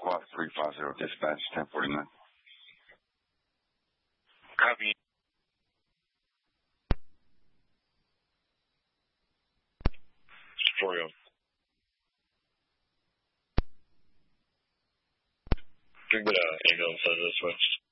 Squad 350, dispatch 1049. Copy. Storio. Can we get an ambulance out of this switch?